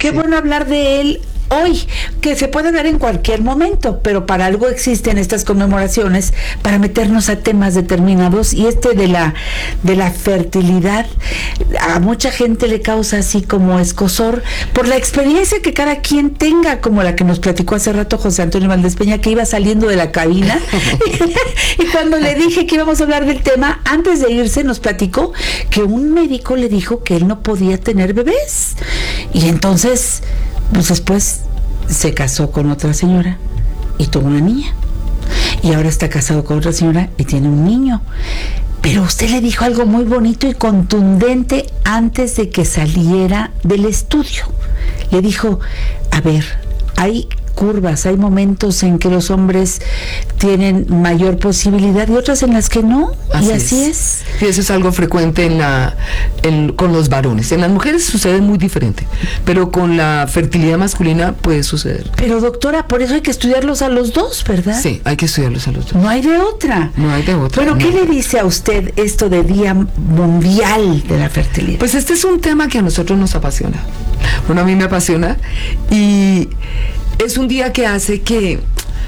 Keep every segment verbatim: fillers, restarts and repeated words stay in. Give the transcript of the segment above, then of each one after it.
qué sí. bueno hablar de él hoy, que se puede dar en cualquier momento, pero para algo existen estas conmemoraciones, para meternos a temas determinados, y este de la de la fertilidad a mucha gente le causa así como escozor por la experiencia que cada quien tenga, como la que nos platicó hace rato José Antonio Valdés Peña, que iba saliendo de la cabina y cuando le dije que íbamos a hablar del tema, antes de irse nos platicó que un médico le dijo que él no podía tener bebés, y entonces pues después se casó con otra señora y tuvo una niña, y ahora está casado con otra señora y tiene un niño. Pero usted le dijo algo muy bonito y contundente antes de que saliera del estudio. Le dijo, a ver, hay curvas, hay momentos en que los hombres tienen mayor posibilidad y otras en las que no, así y así es. es. Y eso es algo frecuente en la, en, con los varones. En las mujeres sucede muy diferente, pero con la fertilidad masculina puede suceder. Pero doctora, por eso hay que estudiarlos a los dos, ¿verdad? Sí, hay que estudiarlos a los dos. No hay de otra. No hay de otra. Bueno, no. ¿qué le dice a usted esto de Día Mundial de la Fertilidad? Pues este es un tema que a nosotros nos apasiona. Bueno, a mí me apasiona, y es un día que hace que,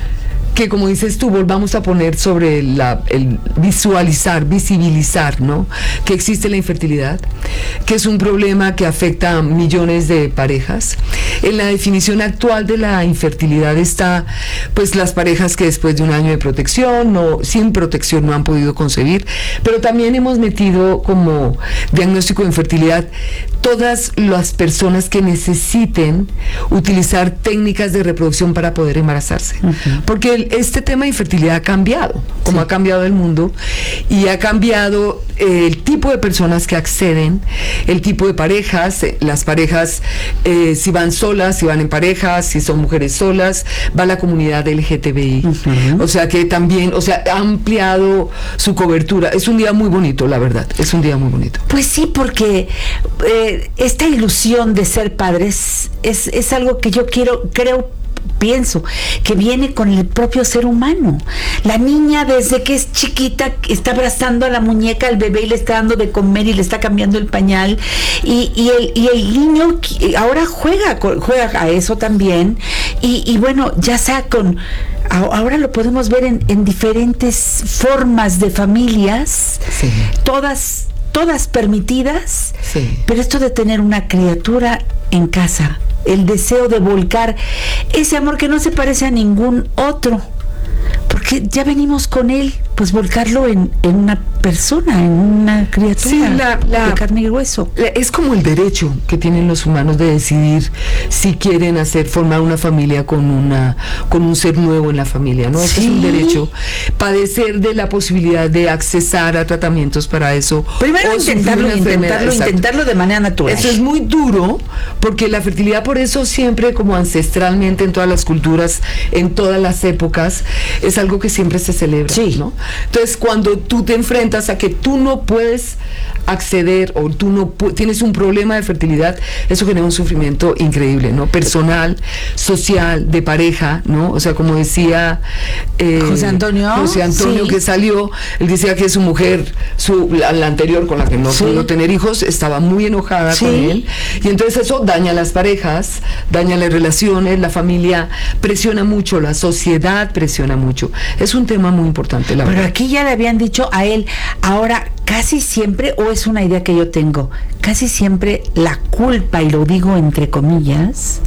que como dices tú, volvamos a poner sobre la, el visualizar, visibilizar, ¿no? Que existe la infertilidad, que es un problema que afecta a millones de parejas. En la definición actual de la infertilidad está, pues, las parejas que después de un año de protección o sin protección no han podido concebir, pero también hemos metido como diagnóstico de infertilidad todas las personas que necesiten utilizar técnicas de reproducción para poder embarazarse. Uh-huh. Porque el, este tema de infertilidad ha cambiado, como sí. ha cambiado el mundo, y ha cambiado eh, el tipo de personas que acceden, el tipo de parejas, eh, las parejas, eh, si van solas, si van en parejas, si son mujeres solas, va la comunidad L G T B I. Uh-huh. O sea que también, o sea, ha ampliado su cobertura. Es un día muy bonito, la verdad, es un día muy bonito. Pues sí, porque eh, esta ilusión de ser padres es, es algo que yo quiero, creo, pienso, que viene con el propio ser humano. La niña desde que es chiquita está abrazando a la muñeca al bebé y le está dando de comer y le está cambiando el pañal, y, y, el, y el niño ahora juega, juega a eso también, y, y bueno, ya sea con... Ahora lo podemos ver en, en diferentes formas de familias, sí. todas todas permitidas, sí. pero esto de tener una criatura en casa, el deseo de volcar ese amor que no se parece a ningún otro, porque ya venimos con él, pues volcarlo en, en una persona, en una criatura sí, la, la, de carne y hueso. La, es como el derecho que tienen los humanos de decidir si quieren hacer, formar una familia con una con un ser nuevo en la familia, ¿no? Ese sí. es un derecho. Padecer de la posibilidad de accesar a tratamientos para eso. Primero intentarlo, intentarlo, intentarlo de manera natural. Eso es muy duro, porque la fertilidad, por eso siempre, como ancestralmente en todas las culturas, en todas las épocas, es algo que siempre se celebra, sí. ¿no? Entonces, cuando tú te enfrentas a que tú no puedes acceder o tú no pu- tienes un problema de fertilidad, eso genera un sufrimiento increíble, ¿no? Personal, social, de pareja, ¿no? O sea, como decía eh, José Antonio, José Antonio sí. que salió, él decía que su mujer, su la, la anterior con la que no sí. pudo tener hijos, estaba muy enojada sí. con él, y entonces eso daña a las parejas, daña las relaciones, la familia presiona mucho, la sociedad presiona mucho. Es un tema muy importante, la Pero verdad. aquí ya le habían dicho a él, ahora casi siempre, o es una idea que yo tengo, casi siempre la culpa, y lo digo entre comillas,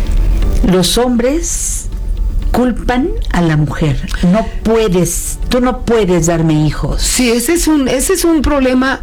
los hombres culpan a la mujer. No puedes, tú no puedes darme hijos. Sí, ese es un, ese es un problema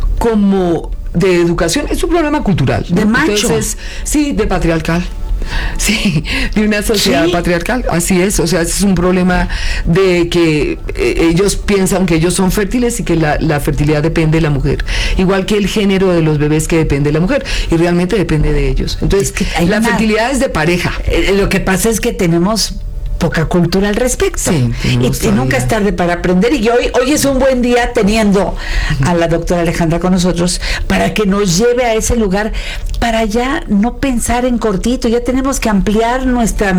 como de educación, es un problema cultural, ¿no? De macho. Entonces, sí, de patriarcal. Sí, de una sociedad ¿Sí? patriarcal, así es, o sea, es un problema de que eh, ellos piensan que ellos son fértiles y que la, la fertilidad depende de la mujer, igual que el género de los bebés que depende de la mujer, y realmente depende de ellos. Entonces, es que la una, fertilidad es de pareja. Eh, lo que pasa es que tenemos poca cultura al respecto, sí, y, y nunca es tarde para aprender, y hoy hoy es un buen día teniendo uh-huh. a la doctora Alejandra con nosotros para que nos lleve a ese lugar, para ya no pensar en cortito, ya tenemos que ampliar nuestra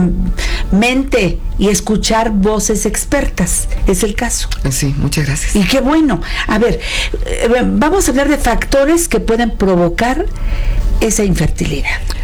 mente y escuchar voces expertas, es el caso. Sí, muchas gracias. Y qué bueno. A ver, eh, vamos a hablar de factores que pueden provocar esa infertilidad.